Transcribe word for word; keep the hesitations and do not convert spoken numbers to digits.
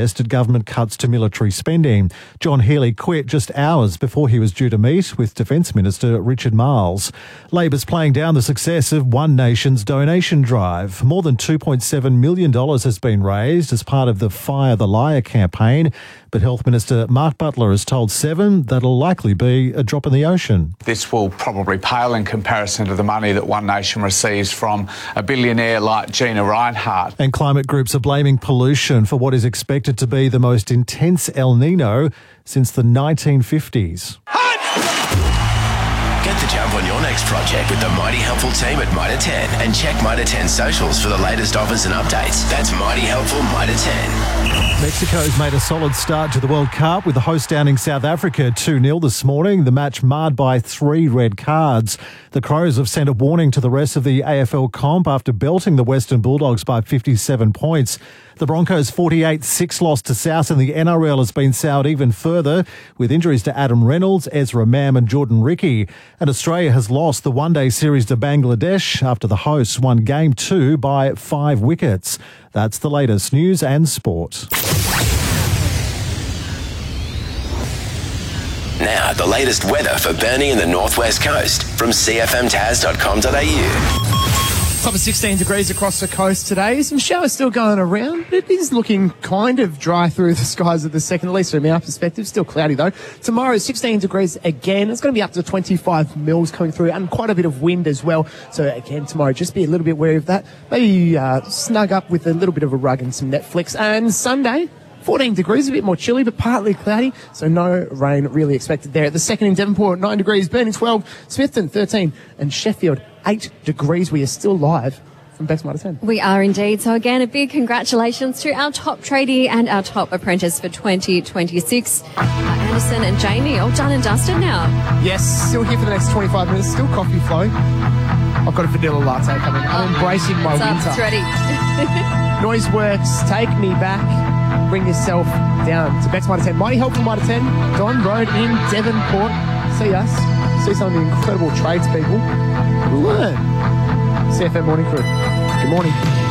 protest at government cuts to military spending. John Healey quit just hours before he was due to meet with Defence Minister Richard Marles. Labor's playing down the success of One Nation's donation drive. More than two point seven million dollars has been raised as part of the Fire the Liar campaign, but Health Minister Mark Butler has told Seven that'll likely be a drop in the ocean. This will probably pale in comparison to the money that One Nation receives from a billionaire like Gina Rinehart. And climate groups are blaming pollution for what is expected to be the most intense El Nino since the nineteen fifties. Get the jump on your next project with the Mighty Helpful team at Mitre ten and check Mitre ten socials for the latest offers and updates. That's Mighty Helpful Mitre ten. Mexico's made a solid start to the World Cup with the host downing South Africa two nil this morning. The match marred by three red cards. The Crows have sent a warning to the rest of the A F L comp after belting the Western Bulldogs by fifty-seven points. The Broncos' forty-eight six loss to South in the N R L has been soured even further with injuries to Adam Reynolds, Ezra Mam and Jordan Ricky. And Australia has lost the one-day series to Bangladesh after the hosts won game two by five wickets. That's the latest news and sport. Now, the latest weather for Burnie and the Northwest Coast from c f m taz dot com dot a u. Top of sixteen degrees across the coast today. Some showers still going around, but it is looking kind of dry through the skies of the second, at least from our perspective. Still cloudy though. Tomorrow, sixteen degrees again. It's going to be up to twenty-five mils coming through and quite a bit of wind as well. So again, tomorrow, just be a little bit wary of that. Maybe uh, snug up with a little bit of a rug and some Netflix. And Sunday, fourteen degrees, a bit more chilly, but partly cloudy, so no rain really expected there. At the second in Devonport, nine degrees, Burnie twelve, Smithton thirteen, and Sheffield eight degrees. We are still live from Bex Mitre ten. We are indeed. So again, a big congratulations to our top tradie and our top apprentice for twenty twenty-six. Uh, Anderson and Jamie, all done and dusted now. Yes, still here for the next twenty-five minutes, still coffee flowing. I've got a vanilla latte coming. I'm embracing my What's up? winter. It's ready. Noiseworks, take me back. Bring yourself down to Bex Mitre ten. Mighty Helpful Mitre ten, Don Road in Devonport. See us. See some of the incredible tradespeople. Learn. C F M Morning Crew. Good morning.